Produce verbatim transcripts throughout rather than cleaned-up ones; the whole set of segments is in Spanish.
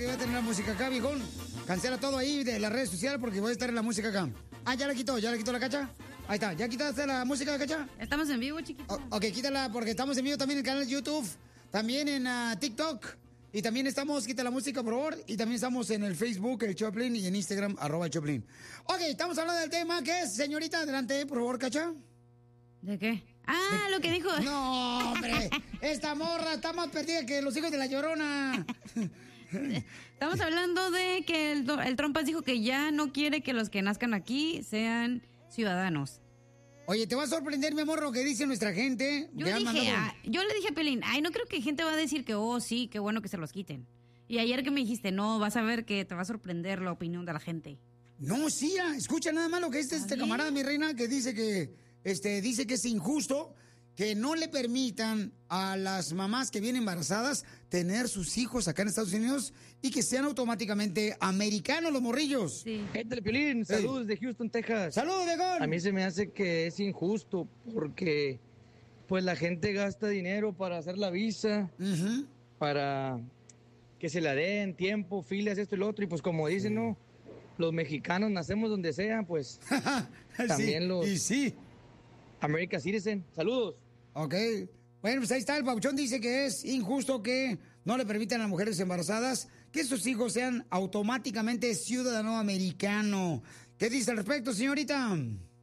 que voy a tener la música acá, viejón. Cancela todo ahí de las redes sociales porque voy a estar en la música acá. Ah, ya la quitó, ya la quitó la Cacha. Ahí está, ¿ya quitaste la música, Cacha? Estamos en vivo, chiquito. O- ok, quítala porque estamos en vivo también en el canal de YouTube, también en uh, TikTok. Y también estamos, quita la música, por favor. Y también estamos en el Facebook, el Choplin, y en Instagram, arroba el Choplin. Ok, estamos hablando del tema que es, señorita, adelante, por favor, Cacha. ¿De qué? Ah, lo que dijo. No, hombre, esta morra está más perdida que los hijos de la Llorona. Estamos hablando de que el, el Trompas dijo que ya no quiere que los que nazcan aquí sean ciudadanos. Oye, te va a sorprender, mi amor, lo que dice nuestra gente. Yo Que han dije, mandado- ah, yo le dije a Pelín, ay, no creo que gente va a decir que, oh, sí, qué bueno que se los quiten. Y ayer que me dijiste, no, vas a ver que te va a sorprender la opinión de la gente. No, sí, ah, escucha nada más lo que es este bien. camarada, mi reina, que dice que, este, dice que es injusto que no le permitan a las mamás que vienen embarazadas tener sus hijos acá en Estados Unidos y que sean automáticamente americanos los morrillos. Sí. Gente del Piolín, saludos de Houston, Texas. ¡Saludos, viejón! A mí se me hace que es injusto porque pues la gente gasta dinero para hacer la visa, Ujú. para que se la den tiempo, filas, esto y lo otro. Y pues como dicen, ¿no? Los mexicanos nacemos donde sea, pues también Sí, los Y sí, American Citizen. Saludos. ok. Bueno, pues ahí está, el Pauchón dice que es injusto que no le permitan a las mujeres embarazadas que sus hijos sean automáticamente ciudadano americano. ¿Qué dice al respecto, señorita?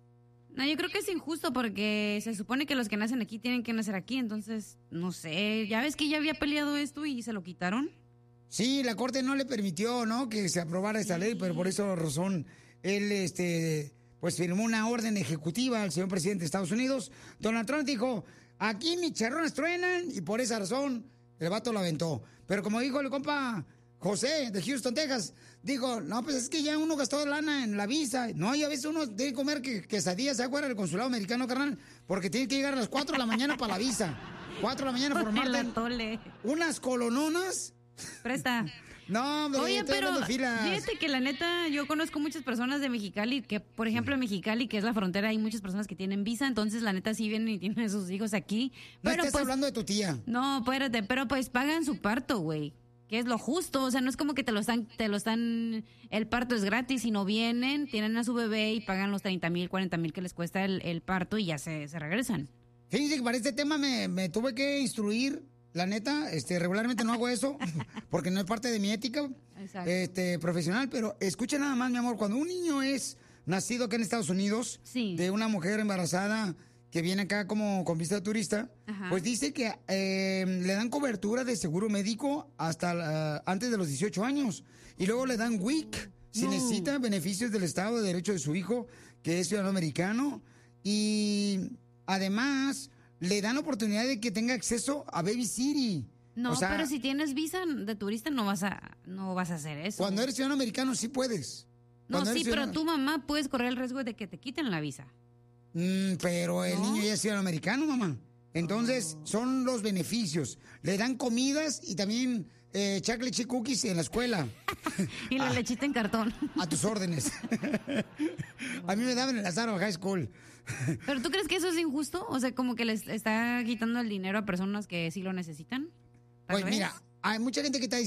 No, yo creo que es injusto porque se supone que los que nacen aquí tienen que nacer aquí, entonces, no sé, ya ves que ya había peleado esto y se lo quitaron. Sí, la Corte no le permitió, ¿no?, que se aprobara esta ley, pero por esa razón él, este, pues firmó una orden ejecutiva al señor presidente de Estados Unidos. Donald Trump dijo, aquí mis charrones truenan, y por esa razón el vato lo aventó. Pero como dijo el compa José de Houston, Texas, dijo, no, pues es que ya uno gastó lana en la visa. No, y a veces uno tiene que comer que, quesadillas afuera del consulado americano, carnal, porque tiene que llegar a las cuatro de la mañana para la visa. cuatro de la mañana El formarte atole. unas colononas. Presta. No, hombre, Oye, estoy pero hablando de filas. fíjate que la neta, yo conozco muchas personas de Mexicali, que por ejemplo en Mexicali, que es la frontera, hay muchas personas que tienen visa, entonces la neta sí vienen y tienen a sus hijos aquí. No Pero estés pues, hablando de tu tía. no, espérate, pero pues pagan su parto, güey. Que es lo justo, o sea, no es como que te lo están, te lo están, el parto es gratis, sino vienen, tienen a su bebé y pagan los treinta mil, cuarenta mil que les cuesta el, el parto y ya se, se regresan. Fíjense que para este tema me, me tuve que instruir, la neta, este, regularmente no hago eso, porque no es parte de mi ética Exacto. este, profesional, pero escucha nada más, mi amor, cuando un niño es nacido acá en Estados Unidos, Sí. de una mujer embarazada que viene acá como con visa de turista, Ajá. pues dice que eh, le dan cobertura de seguro médico hasta la- antes de los dieciocho años, y luego le dan W I C, si No. necesita beneficios del Estado de Derecho de su hijo, que es ciudadano americano, y además le dan la oportunidad de que tenga acceso a Baby City. No, O sea, pero si tienes visa de turista no vas a, no vas a hacer eso. cuando eres ciudadano americano sí puedes. No, Cuando sí, eres pero ciudadano- tu mamá puedes correr el riesgo de que te quiten la visa. Mm, pero el ¿No? niño ya es ciudadano americano, mamá. Entonces, son los beneficios. Le dan comidas y también eh, chocolate chip cookies en la escuela. Y la Ah. lechita en cartón. A tus órdenes. A mí me daban en la Zara High School. ¿Pero tú crees que eso es injusto? O sea, como que les está quitando el dinero a personas que sí lo necesitan. Tal Pues vez. mira, hay mucha gente que está